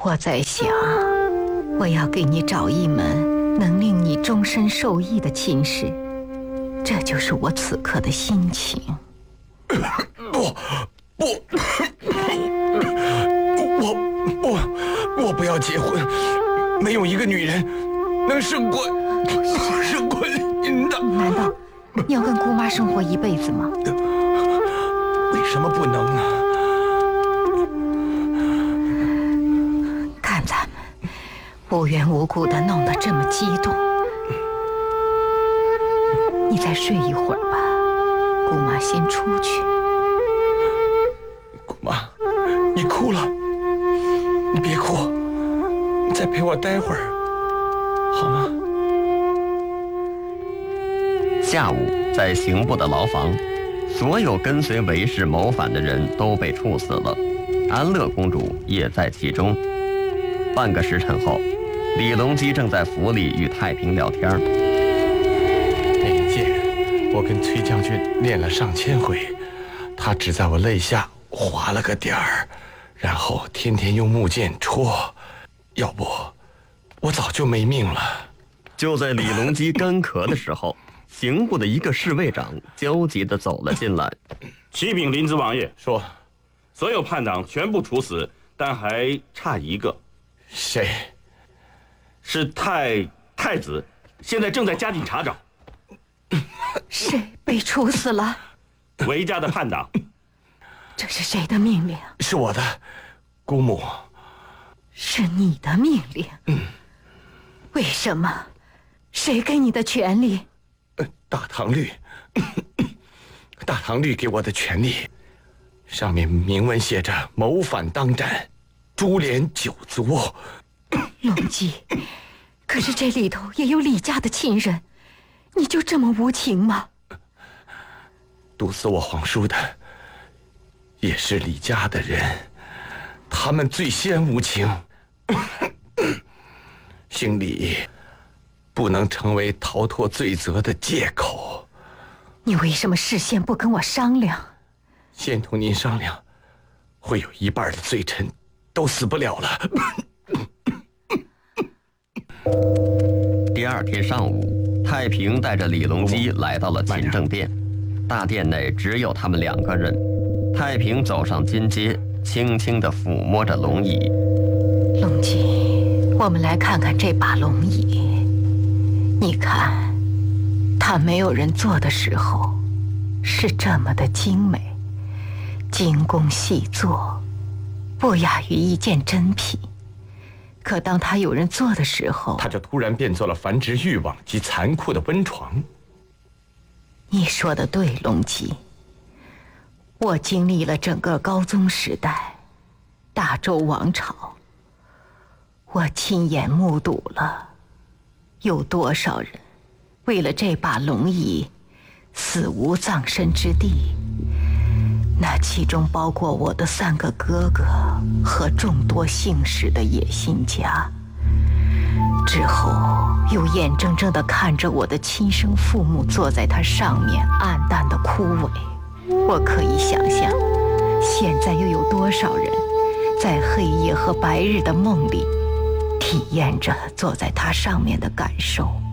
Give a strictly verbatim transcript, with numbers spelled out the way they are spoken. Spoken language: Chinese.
我在想，我要给你找一门能令你终身受益的亲事，这就是我此刻的心情。 不不，我我我不要结婚，没有一个女人能胜过胜过您的。 难道你要跟姑妈生活一辈子吗？ 为什么不能呢？ 看咱们无缘无故的弄得这么激动，你再睡一会儿吧，姑妈先出去。 姑妈，你哭了，你别哭，你再陪我待会儿，好吗？ 下午，在刑部的牢房，所有跟随韦氏谋反的人都被处死了，安乐公主也在其中。半个时辰后，李隆基正在府里与太平聊天。 那一剑，我跟崔将军练了上千回，他只在我肋下划了个点儿，然后天天用木剑戳，要不我早就没命了。 就在李隆基干咳的时候，刑部的一个侍卫长焦急地走了进来。 启禀临子王爷， 说， 所有叛党全部处死，但还差一个。 谁？ 是太太子，现在正在加紧查找。 谁被处死了？ 韦家的叛党。 这是谁的命令？ 是我的，姑母。 是你的命令？ 嗯。 为什么？谁给你的权利？ 大唐律，大唐律给我的权利，上面明文写着谋反当斩，株连九族。 隆基，可是这里头也有李家的亲人，你就这么无情吗？ 毒死我皇叔的也是李家的人，他们最先无情。姓李不能成为逃脱罪责的借口。 你为什么事先不跟我商量？ 先同您商量，会有一半的罪臣都死不了了。 第二天上午，太平带着李隆基来到了勤政殿，大殿内只有他们两个人。太平走上金阶，轻轻地抚摸着龙椅。 隆基，我们来看看这把龙椅。你看，它没有人坐的时候，是这么的精美，精工细作，不亚于一件珍品。可当它有人坐的时候， 它就突然变作了繁殖欲望及残酷的温床。 你说的对，隆基。我经历了整个高宗时代，大周王朝，我亲眼目睹了有多少人为了这把龙椅死无葬身之地，那其中包括我的三个哥哥和众多姓氏的野心家。之后又眼睁睁地看着我的亲生父母坐在它上面暗淡的枯萎。我可以想象，现在又有多少人在黑夜和白日的梦里体验着坐在它上面的感受。